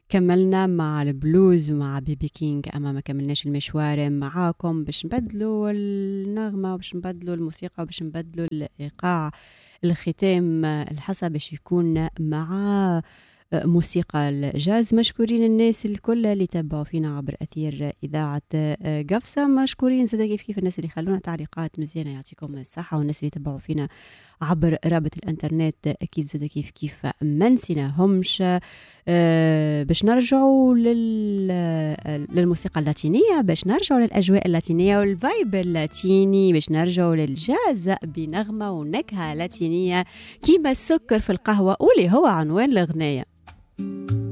كملنا مع البلوز ومع بيبي كينج، أما ما كملناش المشوار معاكم باش نبدلوا النغمة وباش نبدلوا الموسيقى وباش نبدلوا الإيقاع. الختام الحسب باش يكون مع موسيقى الجاز. مشكورين الناس الكل اللي تابعوا فينا عبر أثير إذاعة قفصة. مشكورين زادا كيف الناس اللي خلونا تعليقات مزيانة، يعطيكم الصحة. والناس اللي تابعوا فينا عبر رابط الانترنت اكيد زادا كيف ما نسيناهمش. باش نرجعوا للموسيقى اللاتينية، باش نرجعوا للأجواء اللاتينية والفايب اللاتيني، باش نرجعوا للجاز بنغمة ونكهة لاتينية كيما السكر في القهوة، واللي هو عنوان الأغنية.